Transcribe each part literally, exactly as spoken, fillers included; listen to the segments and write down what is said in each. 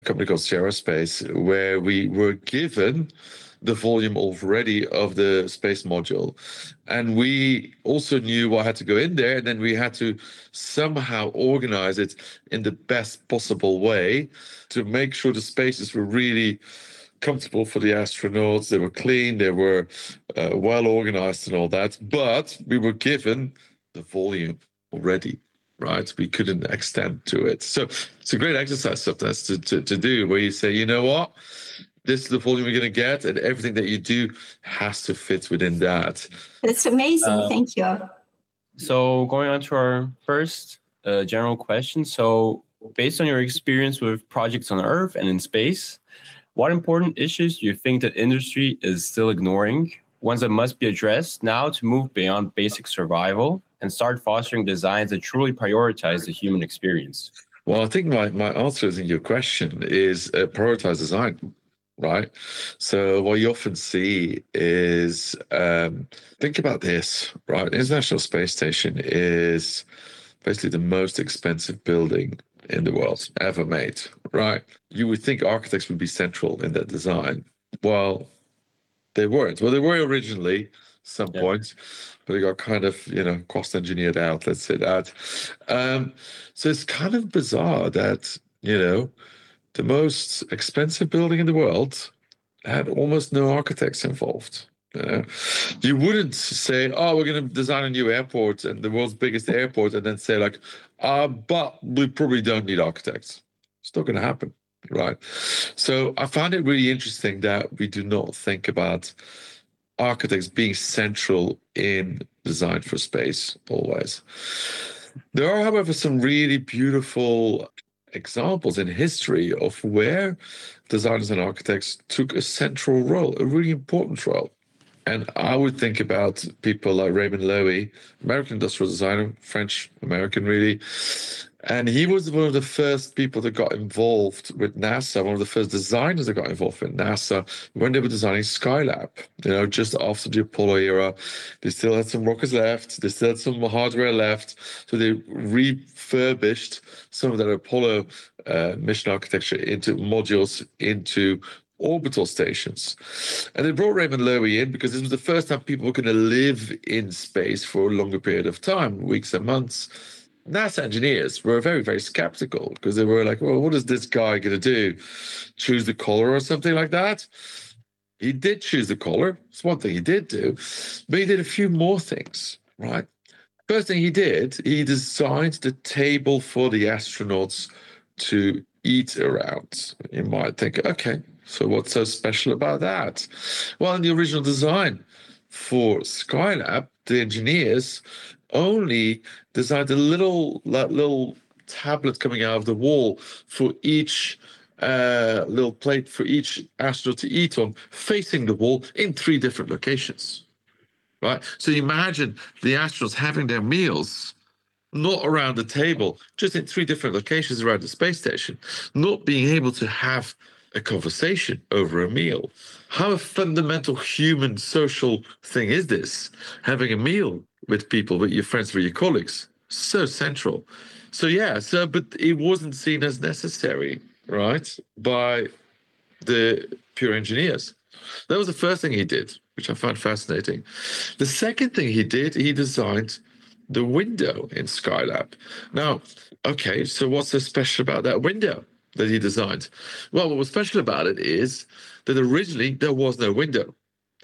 company called Sierra Space, where we were given the volume already of the space module. And we also knew what had to go in there, and then we had to somehow organize it in the best possible way to make sure the spaces were really comfortable for the astronauts. They were clean, they were uh, well organized and all that. But we were given the volume already, right? We couldn't extend to it. So it's a great exercise sometimes to, to, to do, where you say, you know what? This is the volume you're going to get, and everything that you do has to fit within that. That's amazing. Uh, Thank you. So going on to our first uh, general question. So based on your experience with projects on Earth and in space, what important issues do you think that industry is still ignoring, ones that must be addressed now to move beyond basic survival and start fostering designs that truly prioritize the human experience? Well, I think my, my answer in your question is uh, prioritize design. Right. So what you often see is, um, think about this, right? The International Space Station is basically the most expensive building in the world ever made, right? You would think architects would be central in that design. Well, they weren't. Well, they were originally some yeah. points, but they got kind of, you know, cost engineered out, let's say that. Um, so it's kind of bizarre that, you know, the most expensive building in the world had almost no architects involved. You know? You wouldn't say, oh, we're going to design a new airport and the world's biggest airport, and then say like, uh, but we probably don't need architects. It's not going to happen, right? So I found it really interesting that we do not think about architects being central in design for space always. There are, however, some really beautiful examples in history of where designers and architects took a central role, a really important role. And I would think about people like Raymond Loewy, American industrial designer, French-American really. And he was one of the first people that got involved with NASA, one of the first designers that got involved with NASA when they were designing Skylab, you know, just after the Apollo era. They still had some rockets left. They still had some hardware left. So they refurbished some of that Apollo uh, mission architecture into modules, into orbital stations. And they brought Raymond Loewy in because this was the first time people were going to live in space for a longer period of time, weeks and months. NASA engineers were very, very skeptical because they were like, well, what is this guy going to do? Choose the color or something like that? He did choose the color. It's one thing he did do, but he did a few more things, right? First thing he did, he designed the table for the astronauts to eat around. You might think, okay, so what's so special about that? Well, in the original design for Skylab, the engineers only designed a little little tablet coming out of the wall for each uh, little plate for each astronaut to eat on, facing the wall in three different locations, right? So imagine the astronauts having their meals not around the table, just in three different locations around the space station, not being able to have a conversation over a meal. How a fundamental human social thing is this? Having a meal with people, with your friends, with your colleagues, so central. So yeah, so but it wasn't seen as necessary, right, by the pure engineers. That was the first thing he did, which I found fascinating. The second thing he did, he designed the window in Skylab. Now, okay, so what's so special about that window that he designed? Well, what was special about it is that originally there was no window.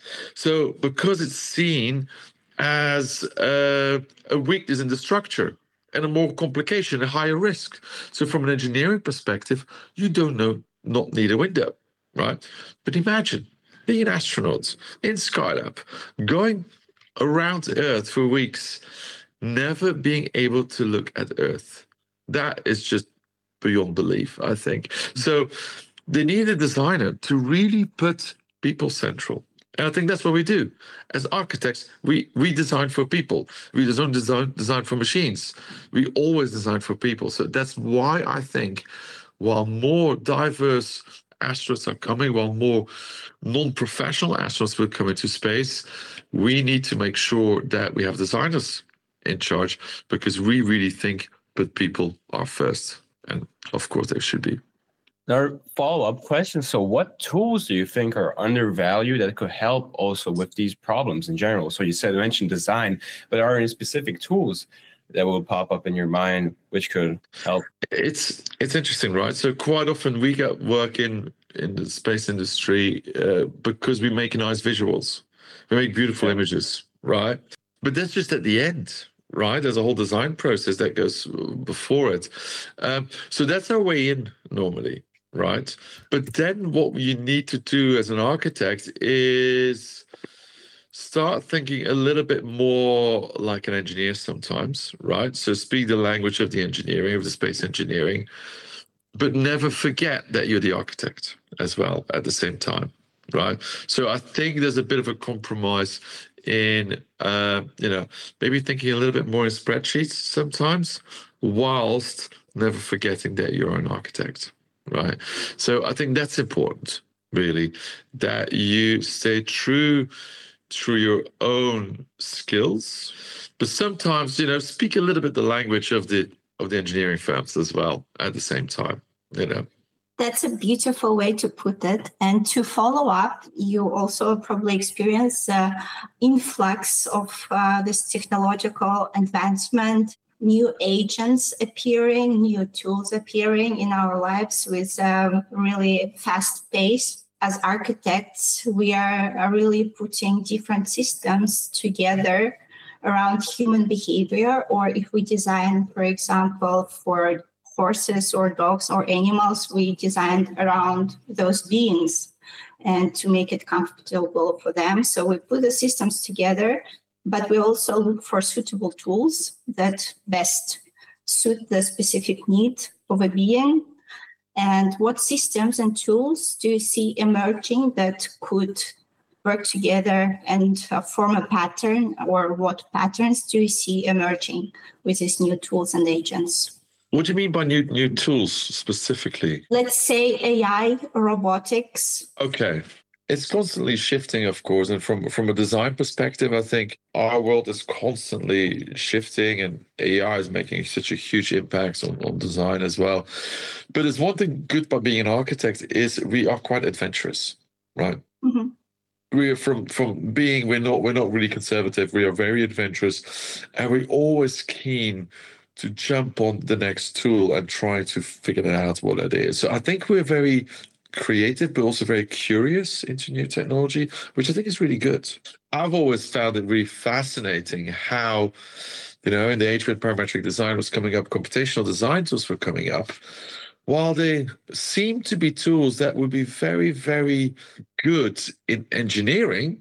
So because it's seen as a, a weakness in the structure and a more complication, a higher risk. So from an engineering perspective, you don't know, not need a window, right? But imagine being astronauts in Skylab, going around Earth for weeks, never being able to look at Earth. That is just beyond belief, I think. So they need a designer to really put people central. And I think that's what we do. As architects, we, we design for people. We don't design, design for machines. We always design for people. So that's why I think while more diverse astronauts are coming, while more non-professional astronauts will come into space, we need to make sure that we have designers in charge, because we really think that people are first. And of course they should be. Another follow-up question. So what tools do you think are undervalued that could help also with these problems in general? So you said, you mentioned design, but are there any specific tools that will pop up in your mind which could help? It's it's interesting, right? So quite often we get work in, in the space industry uh, because we make nice visuals. We make beautiful Yeah. images, right? But that's just at the end, right? There's a whole design process that goes before it. Um, so that's our way in normally, right? But then what you need to do as an architect is start thinking a little bit more like an engineer sometimes, right? So speak the language of the engineering, of the space engineering, but never forget that you're the architect as well at the same time, right? So I think there's a bit of a compromise in, uh, you know, maybe thinking a little bit more in spreadsheets sometimes, whilst never forgetting that you're an architect, right? So I think that's important, really, that you stay true through your own skills, but sometimes, you know, speak a little bit the language of the of the engineering firms as well at the same time, you know. That's a beautiful way to put it. And to follow up, you also probably experience the influx of uh, this technological advancement, new agents appearing, new tools appearing in our lives with um, really fast pace. As architects, we are, are really putting different systems together around human behavior, or if we design, for example, for horses or dogs or animals, we designed around those beings and to make it comfortable for them. So we put the systems together, but we also look for suitable tools that best suit the specific need of a being. And what systems and tools do you see emerging that could work together and uh, form a pattern, or what patterns do you see emerging with these new tools and agents? What do you mean by new new tools specifically? Let's say A I, robotics. Okay. It's constantly shifting, of course. And from, from a design perspective, I think our world is constantly shifting, and A I is making such a huge impact on, on design as well. But there's one thing good by being an architect is we are quite adventurous, right? Mm-hmm. We are from from being we're not we're not really conservative. We are very adventurous, and we're always keen to jump on the next tool and try to figure out what it is. So I think we're very creative, but also very curious into new technology, which I think is really good. I've always found it really fascinating how, you know, in the age when parametric design was coming up, computational design tools were coming up. While they seem to be tools that would be very, very good in engineering,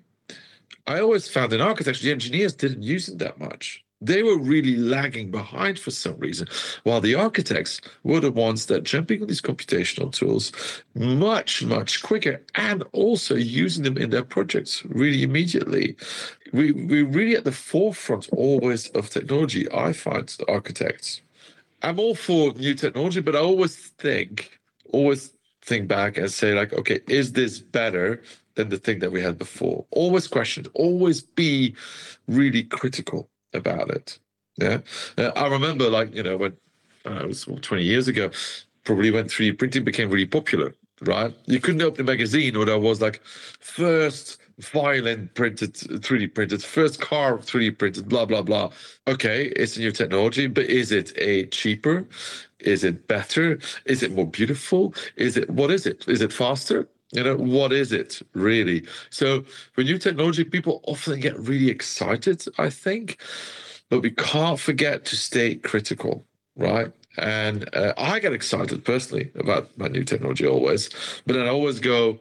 I always found in architecture, the engineers didn't use it that much. They were really lagging behind for some reason, while the architects were the ones that jumping on these computational tools much, much quicker, and also using them in their projects really immediately. We, we're really at the forefront always of technology, I find, architects. I'm all for new technology, but I always think, always think back and say, like, okay, is this better than the thing that we had before? Always question, always be really critical about it. Yeah. Uh, I remember, like, you know, when uh, it was twenty years ago, probably when three D printing became really popular, right? You couldn't open a magazine or there was like first violin printed, three D printed, first car three D printed, blah, blah, blah. Okay, it's a new technology, but is it a cheaper? Is it better? Is it more beautiful? Is it, what is it? Is it faster? You know, what is it really? So for new technology, people often get really excited, I think, but we can't forget to stay critical, right? And uh, I get excited personally about my new technology always, but then I always go,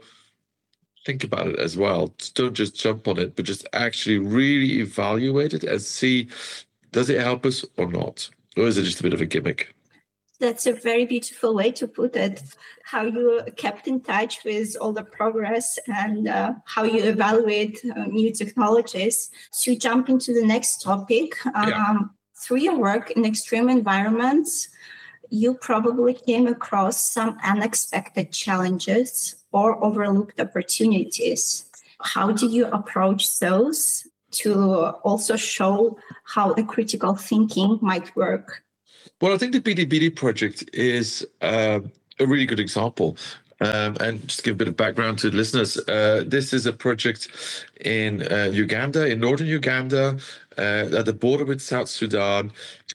think about it as well. Don't just jump on it, but just actually really evaluate it and see, does it help us or not? Or is it just a bit of a gimmick? That's a very beautiful way to put it. How you kept in touch with all the progress and uh, how you evaluate uh, new technologies. To jump into the next topic, um, yeah. Through your work in extreme environments, you probably came across some unexpected challenges or overlooked opportunities. How did you approach those to also show how the critical thinking might work? Well, I think the B D B D project is uh, a really good example. Um, and just to give a bit of background to the listeners, uh, this is a project in uh, Uganda, in northern Uganda, uh, at the border with South Sudan,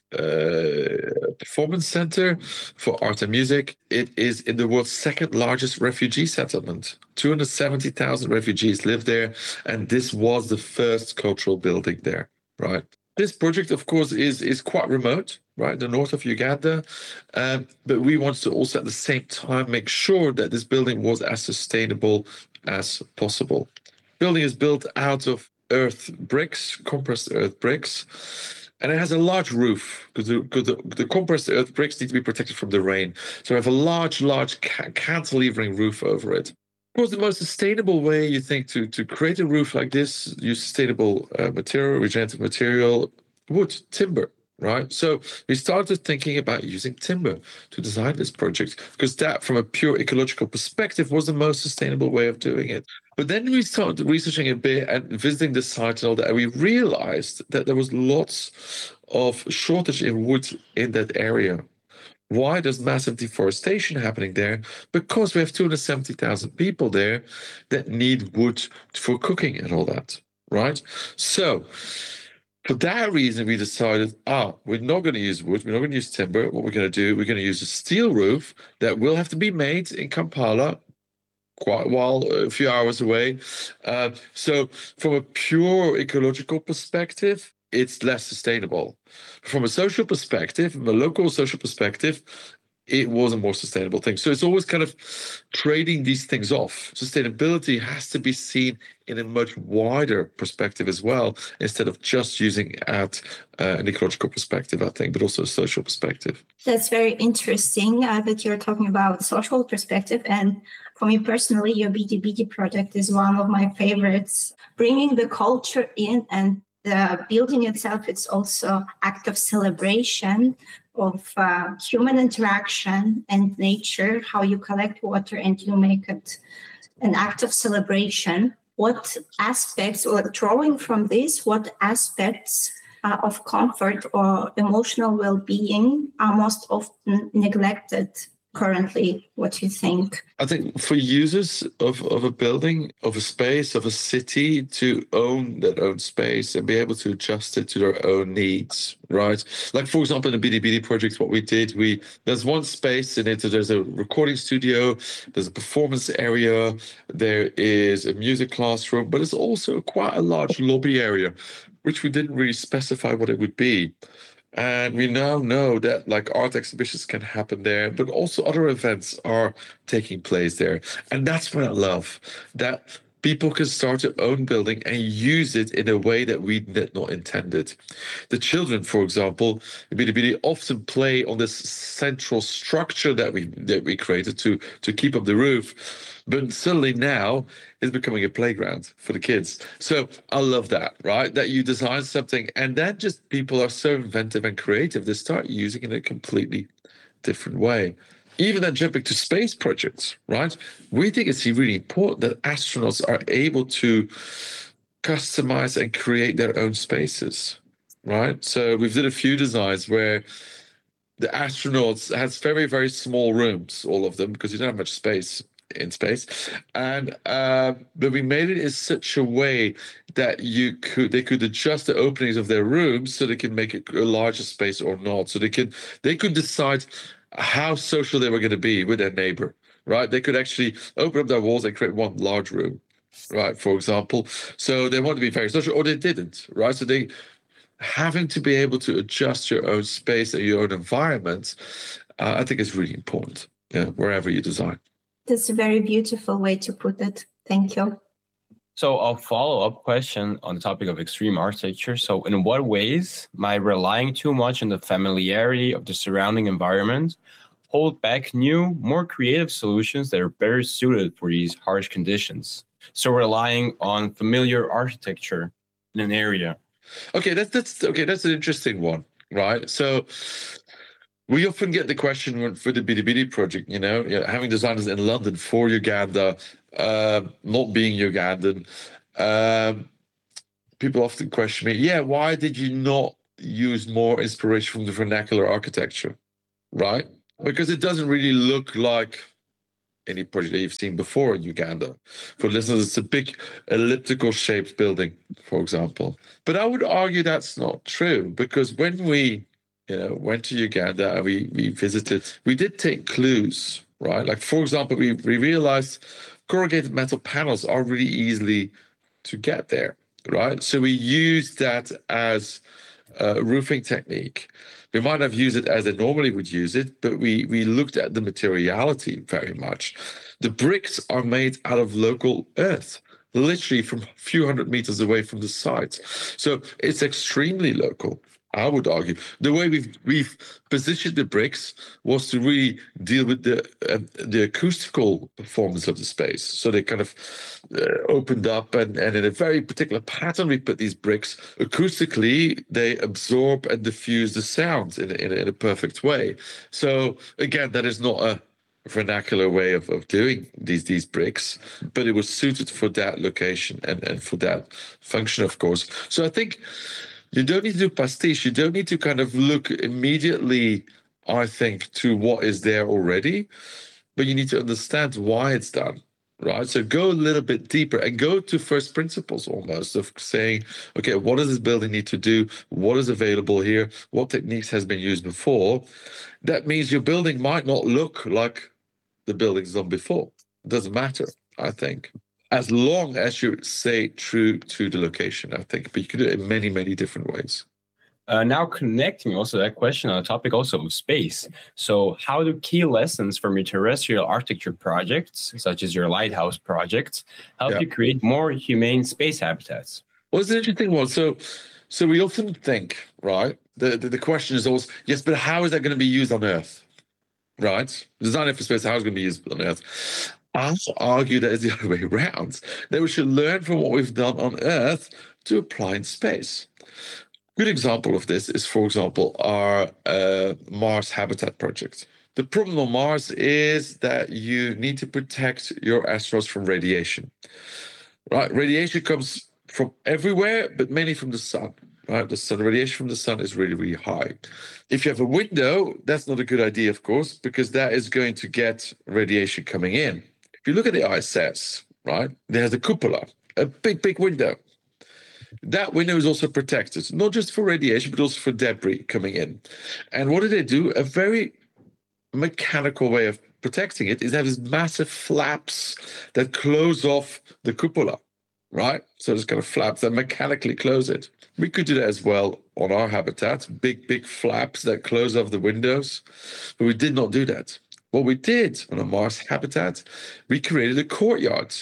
uh, performance center for art and music. It is in the world's second largest refugee settlement. two hundred seventy thousand refugees live there, and this was the first cultural building there, right? This project, of course, is is quite remote, right, the north of Uganda, um, but we wanted to also at the same time make sure that this building was as sustainable as possible. Building is built out of earth bricks, compressed earth bricks, and it has a large roof because the, the, the compressed earth bricks need to be protected from the rain. So we have a large, large ca- cantilevering roof over it. Of course, the most sustainable way you think to, to create a roof like this, use sustainable uh, material, regenerative material, wood, timber, right? So we started thinking about using timber to design this project because that, from a pure ecological perspective, was the most sustainable way of doing it. But then we started researching a bit and visiting the site and all that, and we realized that there was lots of shortage in wood in that area. Why there's massive deforestation happening there? Because we have two hundred seventy thousand people there that need wood for cooking and all that, right? So for that reason, we decided, ah, we're not going to use wood. We're not going to use timber. What we're going to do, we're going to use a steel roof that will have to be made in Kampala, quite a while, a few hours away. Uh, so from a pure ecological perspective, it's less sustainable. From a social perspective, from a local social perspective, it was a more sustainable thing. So it's always kind of trading these things off. Sustainability has to be seen in a much wider perspective as well, instead of just using at uh, an ecological perspective, I think, but also a social perspective. That's very interesting uh, that you're talking about social perspective. And for me personally, your B D B D project is one of my favorites. Bringing the culture in and the building itself, it's also act of celebration of uh, human interaction and nature, how you collect water and you make it an act of celebration. What aspects, or drawing from this, what aspects uh, of comfort or emotional well-being are most often neglected currently? What do you think? I think for users of, of a building, of a space, of a city, to own their own space and be able to adjust it to their own needs, right? Like, for example, in the B D B D project, what we did, we there's one space in it, there's a recording studio, there's a performance area, there is a music classroom, but it's also quite a large lobby area, which we didn't really specify what it would be. And we now know that like art exhibitions can happen there, but also other events are taking place there. And that's what I love, that people can start their own building and use it in a way that we did not intended. The children, for example, in B D B D often play on this central structure that we that we created to, to keep up the roof. But suddenly now it's becoming a playground for the kids. So I love that, right? That you design something and then just people are so inventive and creative, they start using it in a completely different way. Even then jumping to space projects, right? We think it's really important that astronauts are able to customize and create their own spaces, right? So we've did a few designs where the astronauts has very, very small rooms, all of them, because you don't have much space in space, and uh, but we made it in such a way that you could they could adjust the openings of their rooms so they can make it a larger space or not. So they could they could decide how social they were going to be with their neighbor, right? They could actually open up their walls and create one large room, right? For example, so they want to be very social, or they didn't, right? So they having to be able to adjust your own space and your own environment, uh, I think is really important. Yeah, wherever you design. That's a very beautiful way to put it. Thank you. So a follow-up question on the topic of extreme architecture. So in what ways might relying too much on the familiarity of the surrounding environment hold back new, more creative solutions that are better suited for these harsh conditions? So relying on familiar architecture in an area. Okay, that's that's okay. That's an interesting one, right? So we often get the question for the B D B D project, you know, yeah, having designers in London for Uganda, uh, not being Ugandan. Um, people often question me, yeah, why did you not use more inspiration from the vernacular architecture, right? because it doesn't really look like any project that you've seen before in Uganda. For listeners, it's a big elliptical shaped building, for example. But I would argue that's not true, because when we you know, went to Uganda and we, we visited, we did take clues, right? Like, for example, we, we realized corrugated metal panels are really easily to get there, right? So we used that as a roofing technique. We might have used it as they normally would use it, but we, we looked at the materiality very much. The bricks are made out of local earth, literally from a few hundred meters away from the site. So it's extremely local, I would argue. The way we've we've positioned the bricks was to really deal with the uh, the acoustical performance of the space. So they kind of uh, opened up, and, and in a very particular pattern, we put these bricks. Acoustically, they absorb and diffuse the sound in, in, in a perfect way. So again, that is not a vernacular way of, of doing these these bricks, but it was suited for that location and, and for that function, of course. So I think you don't need to do pastiche. You don't need to kind of look immediately, I think, to what is there already, but you need to understand why it's done, right? So go a little bit deeper and go to first principles almost of saying, okay, what does this building need to do? What is available here? What techniques has been used before? That means your building might not look like the buildings done before. It doesn't matter, I think, as long as you stay true to the location, I think. But you can do it in many, many different ways. Uh, now connecting also that question on the topic also of space. So how do key lessons from your terrestrial architecture projects, such as your lighthouse projects, help yeah. you create more humane space habitats? Well, it's an interesting one. So, so we often think, right, the, the, the question is always, yes, but how is that going to be used on Earth? Right? Designing for space, how is it going to be used on Earth? I'll argue that it's the other way around. That we should learn from what we've done on Earth to apply in space. Good example of this is, for example, our uh, Mars Habitat project. The problem on Mars is that you need to protect your astronauts from radiation. Right? Radiation comes from everywhere, but mainly from the sun. Right? The sun radiation from the sun is really, really high. If you have a window, that's not a good idea, of course, because that is going to get radiation coming in. If you look at the I S S, right, there's a cupola, a big, big window. That window is also protected, not just for radiation, but also for debris coming in. And what do they do? A very mechanical way of protecting it is they have these massive flaps that close off the cupola, right? So there's kind of flaps that mechanically close it. We could do that as well on our habitat, big, big flaps that close off the windows, but we did not do that. What we did on a Mars habitat, we created a courtyard.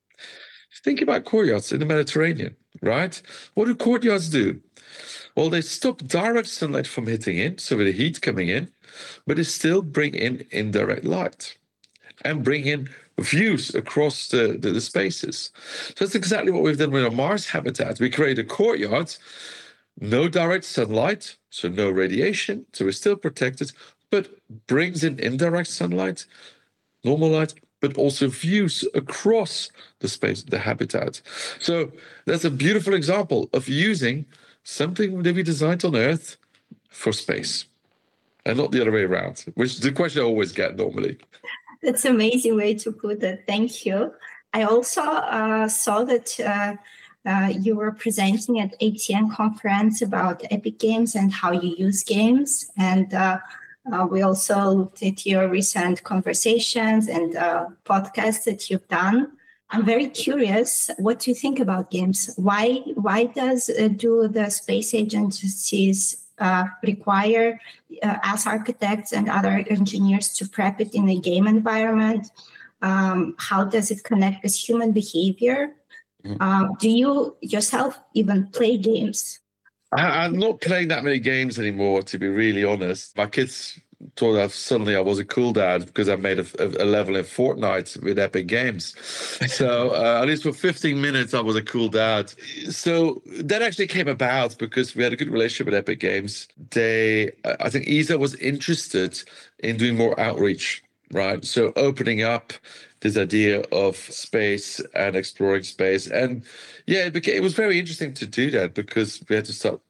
Think about courtyards in the Mediterranean, right? What do courtyards do? Well, they stop direct sunlight from hitting in, so with the heat coming in, but they still bring in indirect light and bring in views across the, the, the spaces. So that's exactly what we've done with our Mars habitat. We created a courtyard, no direct sunlight, so no radiation, so we're still protected, but brings in indirect sunlight, normal light, but also views across the space, the habitat. So that's a beautiful example of using something that we designed on Earth for space, and not the other way around, which is the question I always get normally. That's an amazing way to put it. Thank you. I also uh, saw that uh, uh, you were presenting at A T N conference about Epic Games and how you use games. And uh, uh, we also looked at your recent conversations and uh, podcasts that you've done. I'm very curious, what do you think about games? Why, why does uh, do the space agencies Uh, require uh, us architects and other engineers to prep it in a game environment? Um, how does it connect with human behavior? Mm-hmm. Uh, do you yourself even play games? I, I'm not playing that many games anymore, to be really honest. My kids thought that suddenly I was a cool dad because I made a, a level in Fortnite with Epic Games. So uh, at least for fifteen minutes, I was a cool dad. So that actually came about because we had a good relationship with Epic Games. They, I think E S A was interested in doing more outreach, right? So opening up this idea of space and exploring space. And yeah, it became, it was very interesting to do that because we had to start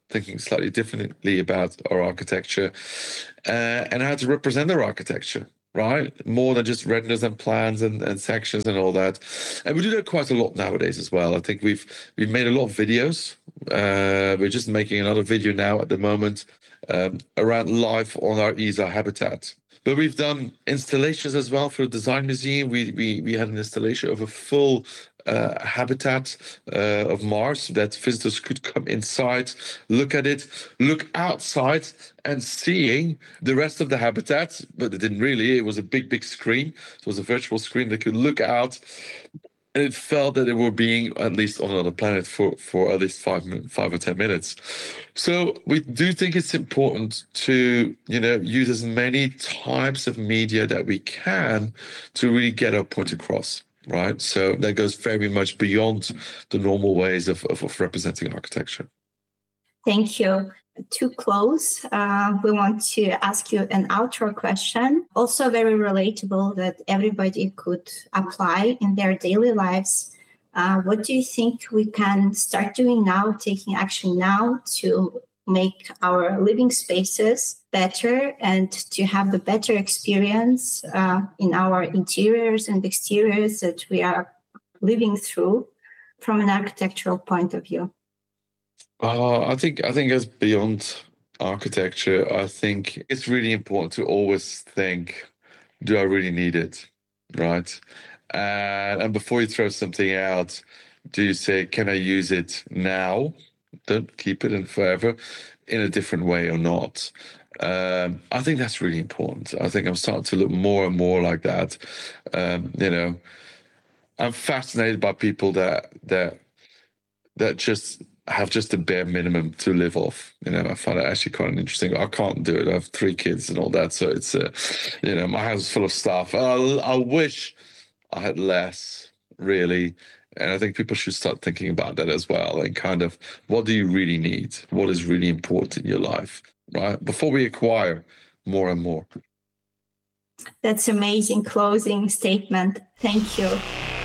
thinking slightly differently about our architecture, uh, and how to represent our architecture, right? More than just renders and plans and, and sections and all that. And we do that quite a lot nowadays as well. I think we've we've made a lot of videos. Uh, we're just making another video now at the moment um, around life on our E S A habitat. But we've done installations as well for the Design Museum. We we we had an installation of a full uh, habitat uh, of Mars that visitors could come inside, look at it, look outside, and seeing the rest of the habitat. But it didn't really. It was a big, big screen. So it was a virtual screen that could look out. And it felt that they were being at least on another planet for, for at least five, five or ten minutes. So we do think it's important to, you know, use as many types of media that we can to really get our point across, right? So that goes very much beyond the normal ways of, of, of representing architecture. Thank you. To close, uh, we want to ask you an outro question, also very relatable that everybody could apply in their daily lives. Uh, what do you think we can start doing now, taking action now to make our living spaces better and to have the better experience uh, in our interiors and exteriors that we are living through from an architectural point of view? Uh, I think I think as beyond architecture, I think it's really important to always think, do I really need it, right? Uh, and before you throw something out, do you say, can I use it now? Don't keep it in forever, in a different way or not? Um, I think that's really important. I think I'm starting to look more and more like that. Um, you know, I'm fascinated by people that that that just have just a bare minimum to live off. You know, I find it actually quite interesting. I can't do it. I have three kids and all that. So it's, uh, you know, my house is full of stuff. I, I wish I had less, really. And I think people should start thinking about that as well. And kind of, what do you really need? What is really important in your life, right? Before we acquire more and more. That's amazing closing statement. Thank you.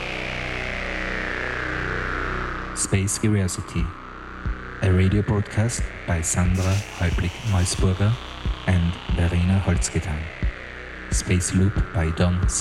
Space Curiosity, a radio broadcast by Sandra Halblich-Neusburger and Verena Holzgetang. Space Loop by Don C.